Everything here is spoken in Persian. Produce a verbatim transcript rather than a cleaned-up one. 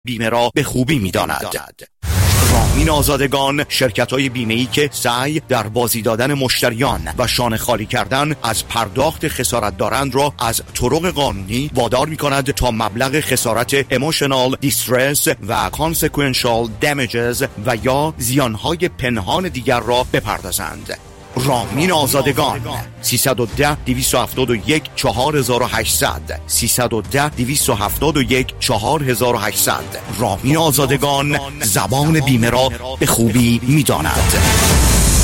بیمه را به خوبی می‌داند. رامین آزادگان، شرکت‌های بیمه‌ای که سعی در بازی دادن مشتریان و شانه خالی کردن از پرداخت خسارت دارند را از طرق قانونی وادار می‌کند تا مبلغ خسارت emotional distress و consequential damages و یا زیانهای پنهان دیگر را بپردازند. رامین آزادگان سیصد و ده دویست و هفتاد و یک چهار هزار و هشتصد سیصد و ده دویست و هفتاد و یک چهار هزار و هشتصد. رامین آزادگان زبان بیمه را به خوبی می‌داند.